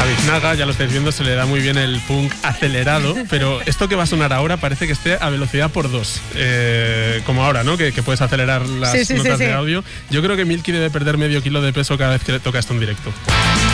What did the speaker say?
Naga, ya lo estáis viendo, se le da muy bien el punk acelerado, pero esto que va a sonar ahora parece que esté a velocidad por 2, como ahora, ¿no? Que puedes acelerar las notas de audio. Yo creo que Milky debe perder medio kilo de peso cada vez que le toca esto en directo.